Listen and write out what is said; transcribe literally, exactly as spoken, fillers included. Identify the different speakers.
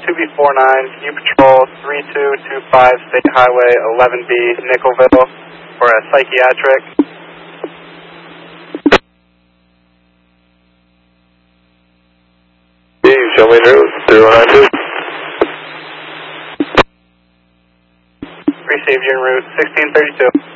Speaker 1: two B four nine, can you patrol three two two five State Highway eleven B, Nickelville, for a psychiatric?
Speaker 2: Steve, show me the route, zero nine two.
Speaker 1: Received you en route, sixteen thirty-two.